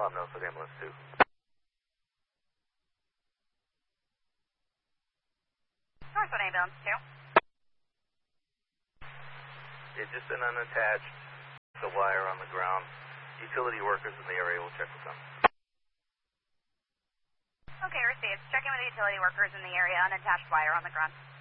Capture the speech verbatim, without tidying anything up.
I'll have Norfolk Ambulance two. Northwood Ambulance two. Yeah, just an unattached the wire on the ground. Utility workers in the area will check with them. Okay, received. Checking with the utility workers in the area, unattached wire on the ground.